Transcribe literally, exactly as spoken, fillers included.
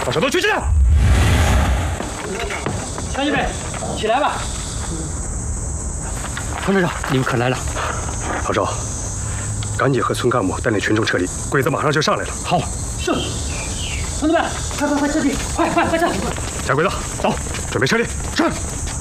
把手都举起来！ 乡亲们，起来吧！唐站长，你们可来了。 老赵，赶紧和村干部带领群众撤离，鬼子马上就上来了。 好，是。同志们，快快快撤离！快快快撤！ 小鬼子，走，准备撤离。 是。